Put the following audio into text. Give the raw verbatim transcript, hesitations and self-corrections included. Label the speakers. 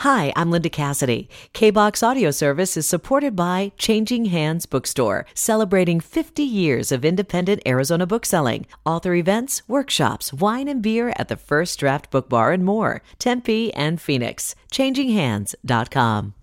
Speaker 1: Hi, I'm Linda Cassidy. K-BOX Audio Service is supported by Changing Hands Bookstore, celebrating fifty years of independent Arizona bookselling. Author events, workshops, wine and beer at the First Draft Book Bar and more. Tempe and Phoenix. changing hands dot com.